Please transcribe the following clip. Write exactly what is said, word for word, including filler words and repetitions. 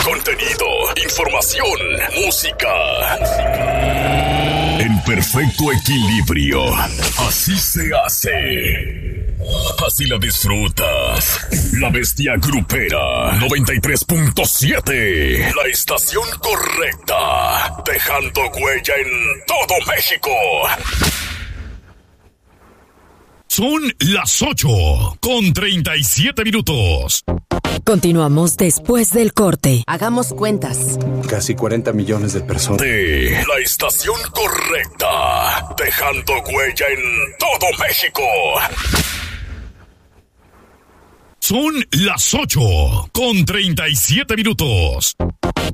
Contenido, información, música. En perfecto equilibrio. Así se hace. Así la disfrutas. La Bestia Grupera noventa y tres punto siete. La estación correcta. Dejando huella en todo México. Son las ocho con treinta y siete minutos. Continuamos después del corte. Hagamos cuentas. Casi cuarenta millones de personas. De la estación correcta. Dejando huella en todo México. Son las ocho con treinta y siete minutos.